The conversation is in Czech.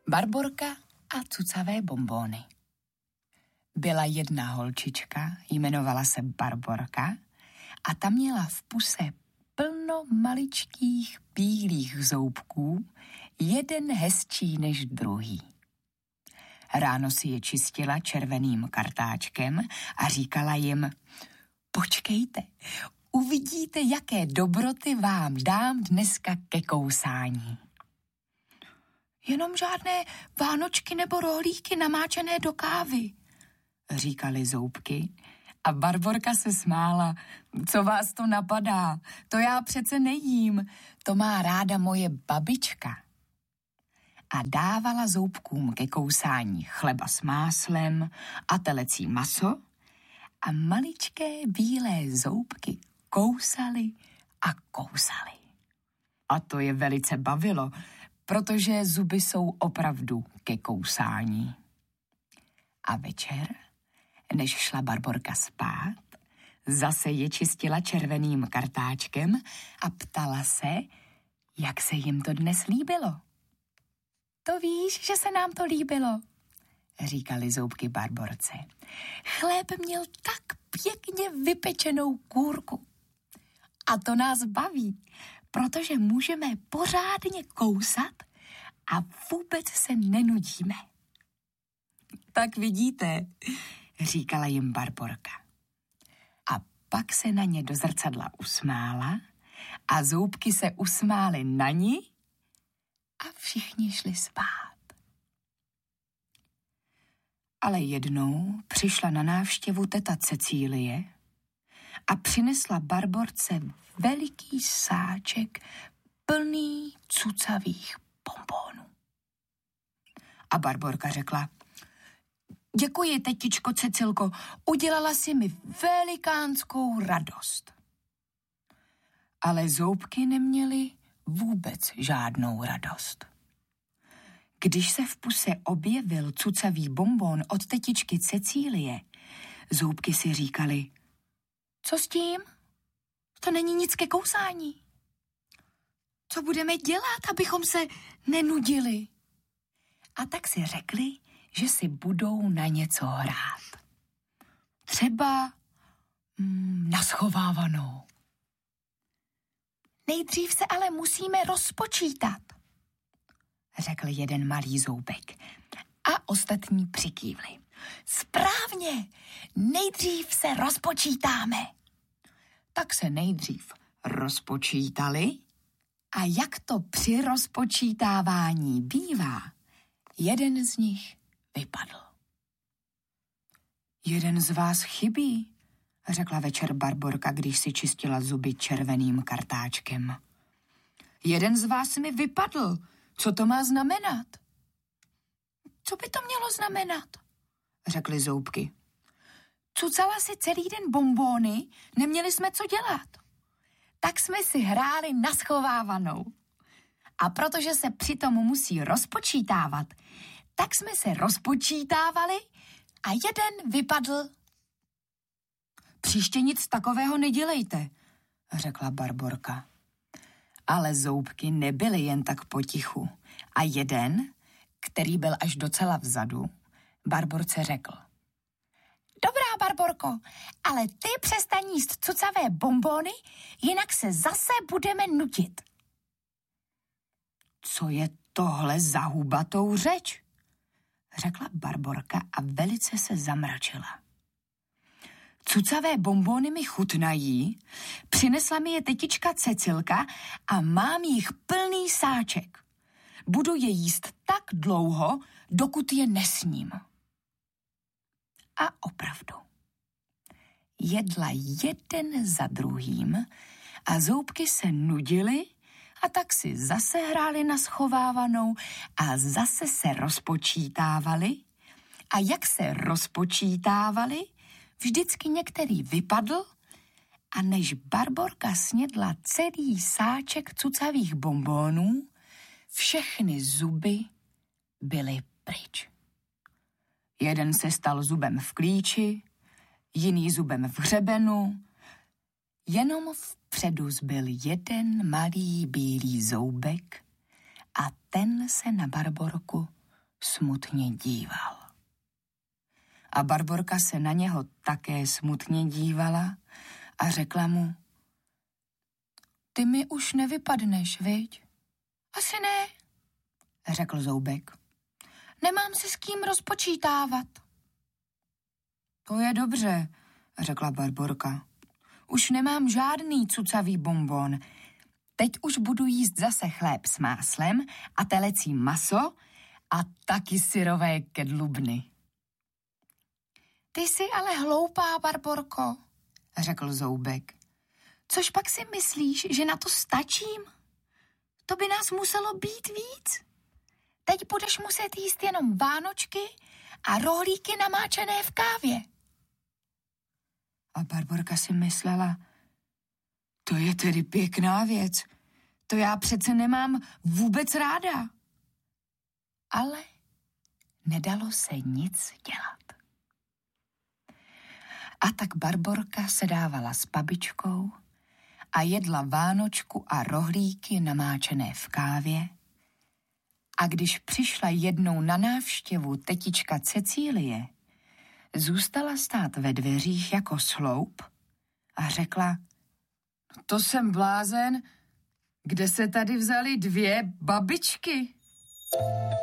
Barborka a cucavé bonbóny. Byla jedna holčička, jmenovala se Barborka a ta měla v puse plno maličkých bílých zoubků, jeden hezčí než druhý. Ráno si je čistila červeným kartáčkem a říkala jim: počkejte, uvidíte, jaké dobroty vám dám dneska ke kousání. Jenom žádné vánočky nebo rohlíky namáčené do kávy, říkaly zoubky. A Barborka se smála. Co vás to napadá? To já přece nejím. To má ráda moje babička. A dávala zoubkům ke kousání chleba s máslem a telecí maso a maličké bílé zoubky kousaly a kousaly. A to je velice bavilo, protože zuby jsou opravdu ke kousání. A večer, než šla Barborka spát, zase je čistila červeným kartáčkem a ptala se, jak se jim to dnes líbilo. To víš, že se nám to líbilo, říkali zoubky Barborce. Chléb měl tak pěkně vypečenou kůrku. A to nás baví, protože můžeme pořádně kousat a vůbec se nenudíme. Tak vidíte, říkala jim Barborka. A pak se na ně do zrcadla usmála a zoubky se usmály na ní a všichni šli spát. Ale jednou přišla na návštěvu teta Cecílie a přinesla Barborce veliký sáček plný cucavých bonbónů. A Barborka řekla: děkuji, tetičko Cecilko, udělala si mi velikánskou radost. Ale zoubky neměly vůbec žádnou radost. Když se v puse objevil cucavý bonbon od tetičky Cecílie, zoubky si říkali: co s tím? To není nic ke kousání. Co budeme dělat, abychom se nenudili? A tak si řekli, že si budou na něco hrát. Třeba na schovávanou. Nejdřív se ale musíme rozpočítat, řekl jeden malý zoubek a ostatní přikývli. Správně, nejdřív se rozpočítáme. Tak se nejdřív rozpočítali a jak to při rozpočítávání bývá, jeden z nich vypadl. Jeden z vás chybí, řekla večer Barborka, když si čistila zuby červeným kartáčkem. Jeden z vás mi vypadl. Co to má znamenat? Co by to mělo znamenat? Řekly zoubky. Cucala si celý den bonbóny, neměli jsme co dělat. Tak jsme si hráli na schovávanou. A protože se přitom musí rozpočítávat, tak jsme se rozpočítávali a jeden vypadl. Příště nic takového nedělejte, řekla Barborka. Ale zoubky nebyly jen tak potichu a jeden, který byl až docela vzadu, Barborce řekl. Dobrá, Barborko, ale ty přestaň jíst cucavé bonbóny, jinak se zase budeme nutit. Co je tohle za hubatou řeč? Řekla Barborka a velice se zamračila. Cucavé bonbóny mi chutnají, přinesla mi je tetička Cecilka a mám jich plný sáček. Budu je jíst tak dlouho, dokud je nesním. A opravdu. Jedla jeden za druhým a zoubky se nudily a tak si zase hráli na schovávanou a zase se rozpočítávali. A jak se rozpočítávali, vždycky některý vypadl a než Barborka snědla celý sáček cucavých bonbónů, všechny zuby byly pryč. Jeden se stal zubem v klíči, jiný zubem v hřebenu, jenom vpředu zbyl jeden malý bílý zoubek a ten se na Barborku smutně díval. A Barborka se na něho také smutně dívala a řekla mu: Ty mi už nevypadneš, viď? Asi ne, řekl Zoubek. Nemám se s kým rozpočítávat. To je dobře, řekla Barborka. Už nemám žádný cucavý bonbon. Teď už budu jíst zase chléb s máslem a telecí maso a taky syrové kedlubny. Ty jsi ale hloupá, Barborko, řekl Zoubek. Což pak si myslíš, že na to stačím? To by nás muselo být víc. Teď budeš muset jíst jenom vánočky a rohlíky namáčené v kávě. A Barborka si myslela, to je tedy pěkná věc. To já přece nemám vůbec ráda. Ale nedalo se nic dělat. A tak Barborka se dávala s babičkou a jedla vánočku a rohlíky namáčené v kávě. A když přišla jednou na návštěvu tetička Cecílie, zůstala stát ve dveřích jako sloup a řekla: To jsem blázen, kde se tady vzaly 2 babičky?